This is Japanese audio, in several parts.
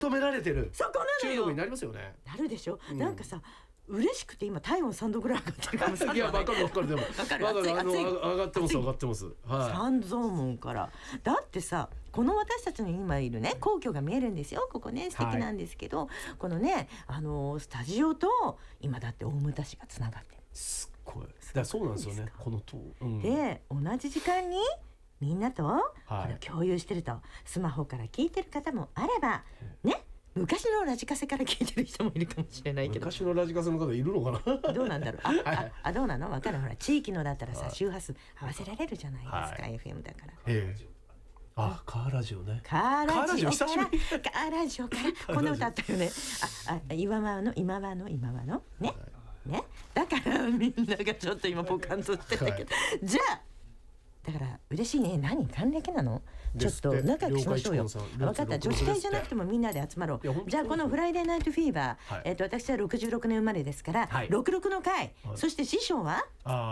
求められてるそこなのよ。 中毒になりますよね。 なるでしょ、なんかさ嬉しくて今体温3度ぐらい上がってるかもしれない。 いや分かるでも分かる上暑いがってます、はい、 三蔵門からだってさ、この私たちの今いるね皇居が見えるんですよ。ここね素敵なんですけど、このねスタジオと今だって大牟田市がつながってる。 すっごい。だそうなんですよね、この塔、 で同じ時間にみんなとこれを共有してると、スマホから聞いてる方もあればね、昔のラジカセから聞いてる人もいるかもしれないけど、 昔のラジカセの方いるのかなどうなんだろう。どうなの分かる。ほら地域のだったらさ周波数合わせられるじゃないですか、FM だから。 カーラジオね。 カーラジオからこの歌あったよね。今はのねね、だからみんながちょっと今ポカンとしてたけど、じゃあだから嬉しいね。何還暦なの？ちょっと仲良くしましょうよ。分かった。女子会じゃなくてもみんなで集まろう。じゃあこのフライデーナイトフィーバー、私は66年生まれですから、66の回、そして師匠は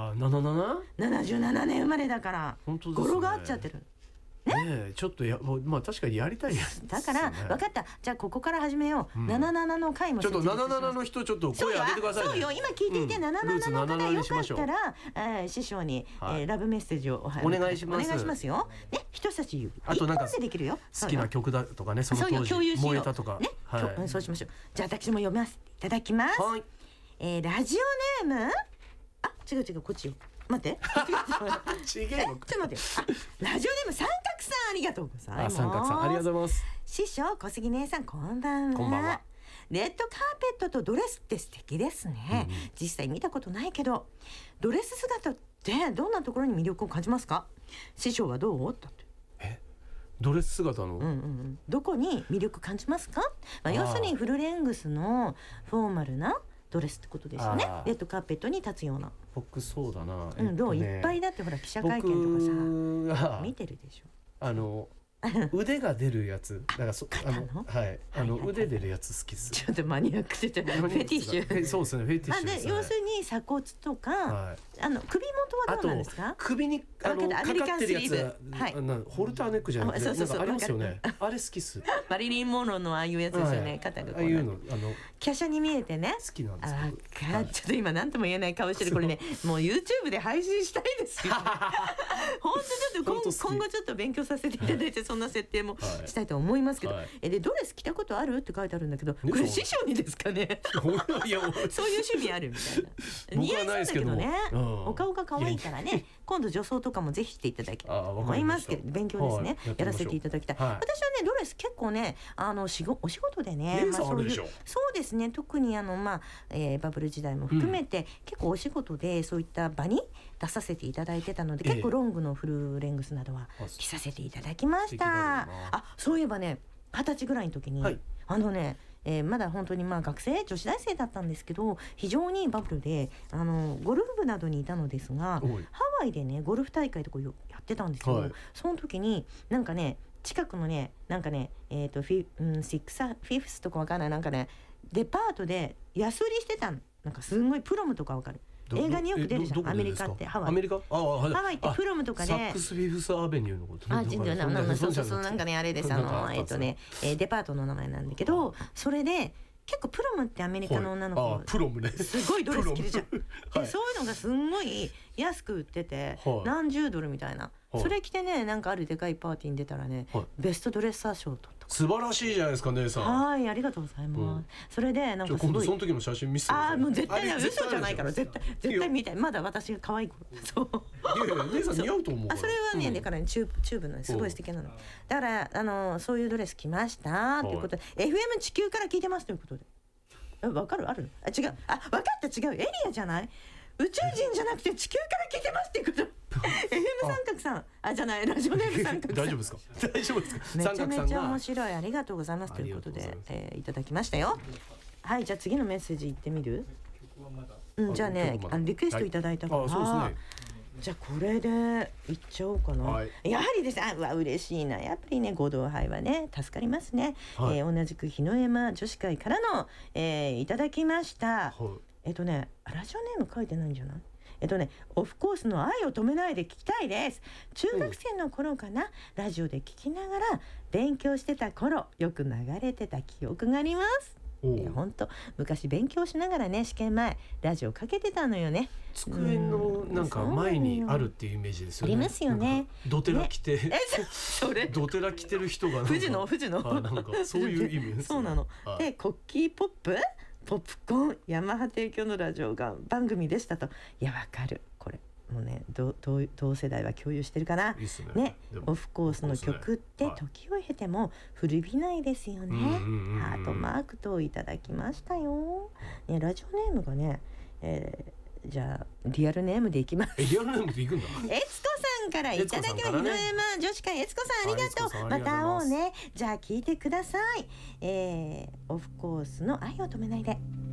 77年生まれだから、語呂が合っちゃってるね。ちょっと確かにやりたいやつだから分かった。じゃあここから始めよう。77の回もちょっと77の人ちょっと声上げてくださいね。 そうよ、今聞いていて77の方よかったら師匠にラブメッセージをお願いしますよね。人差し指あとなんかできるよ。 好きな曲だとかね、その当時燃えたとかね。 そうしましょう。じゃあ私も読みますいただきます。ラジオネーム違うこっちよ。待ってちげえの。 ちょっと待って。ラジオネーム三角さんありがとうございます。 三角さんありがとうございます。 師匠小杉姉さんこんばんは。 こんばんは。 レッドカーペットとドレスって素敵ですね、実際見たことないけどドレス姿ってどんなところに魅力を感じますか？師匠はどう？だってドレス姿の、 どこに魅力感じますか？要するにフルレングスのフォーマルなドレスってことですよね。レッドカーペットに立つような。 僕そうだな、 どういっぱいだってほら記者会見とかさ見てるでしょ。 腕が出るやつだから腕出るやつ好きです。 ちょっとマニアックでフェティッシュ。 そうですね、フェティッシュですね。 要するに鎖骨とか首元はどうなんですか？ 首にかかってるやつ、ホルターネックじゃなくてなんかありますよね。あれ好きっす。 マリリン・モンローのああいうやつですよね。肩がこう華奢に見えてね好きなんですけど。ちょっと今何とも言えない顔してる。これねもう YouTube で配信したいですよ。本当ちょっと今後ちょっと勉強させていただいてそんな設定もしたいと思いますけど、でドレス着たことあるって書いてあるんだけど、これ師匠にですかね？そういう趣味あるみたいな。似合いそうだけどね。お顔が可愛いからね、今度女装とかもぜひしていただきたいと思いますけど、勉強ですね、やらせていただきたい。私はねドレス結構ねお仕事でね、そうですね、特にバブル時代も含めて結構お仕事でそういった場に出させていただいてたので、結構ロングのフルレングスなどは着させていただきました。そういえばね20歳ぐらいの時に、まだ本当に学生女子大生だったんですけど、非常にバブルでゴルフ部などにいたのですが、ハワイでねゴルフ大会とかやってたんですよ。その時になんかね近くのねフィフスとかわかんない、なんかねデパートで安売りしてたの。なんかすごいプロムとかわかる、映画によく出るじゃん。アメリカってハワイってプロムとかでサックスフィフスアベニューのことそうなんかねあれです。デパートの名前なんだけど、それで結構プロムってアメリカの女の子プロムねすごいドレス着るじゃん。でそういうのがすんごい安く売ってて何十ドルみたいな、それ着てねなんかあるでかいパーティーに出たらねベストドレッサー賞を取った。 素晴らしいじゃないですか姉さん。 はい、ありがとうございます。それでなんかすごい今度その時の写真見せてください。 もう絶対嘘じゃないから絶対見たい。まだ私が可愛い頃。そういや姉さん似合うと思う。 それはねだからチューブのすごい素敵なの。だからそういうドレス着ましたということで FM 地球から聞いてますということで。わかる？ある？違う。わかった、違う。エリアじゃない？宇宙人じゃなくて地球から聞いてますっていうこと。FM 三角さんじゃない、ラジオネーム三角さん。 大丈夫ですか？大丈夫ですか？ めちゃめちゃ面白い、ありがとうございますということでいただきましたよ。はい、じゃあ次のメッセージいってみる？じゃあねリクエストいただいたから、じゃあこれでいっちゃおうかな。やはりですね、嬉しいな。やっぱりね合同杯はね助かりますね。同じく日の山女子会からのいただきました。ラジオネーム書いてないんじゃない？ オフコースの愛を止めないで聞きたいです。中学生の頃かな、ラジオで聞きながら勉強してた頃、よく流れてた記憶があります。本当昔勉強しながらね、試験前ラジオかけてたのよね。 机のなんか前にあるっていうイメージですよね。 ありますよね。 ドテラ着て、 それドテラ着てる人が富士のなんかそういう意味ですね。 そうなの。でコッキーポップコーンヤマハ提供のラジオが番組でしたと。いやわかる、これもうね、同世代は共有してるかな。 いいっすね、オフコースの曲って時を経ても古びないですよね。ハートマークといただきましたよ。ね、ラジオネームがね、じゃあリアルネームでいきます。 リアルネームでいくんだ。 えつこさんからいただきました。日の山女子会えつこさんありがとう。また会おうね。じゃあ聞いてください。オフコースの愛を止めないで。